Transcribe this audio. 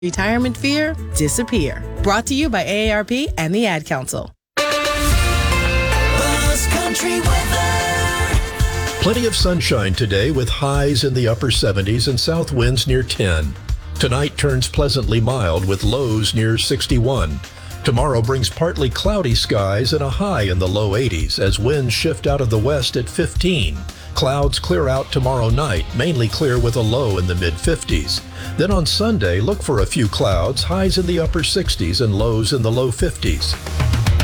retirement fear disappear. Brought to you by AARP and the Ad Council. Buzz Country weather. Plenty of sunshine today with highs in the upper 70s and south winds near 10. Tonight turns pleasantly mild with lows near 61. Tomorrow brings partly cloudy skies and a high in the low 80s as winds shift out of the west at 15. Clouds clear out tomorrow night, mainly clear with a low in the mid-50s. Then on Sunday, look for a few clouds, highs in the upper 60s and lows in the low 50s.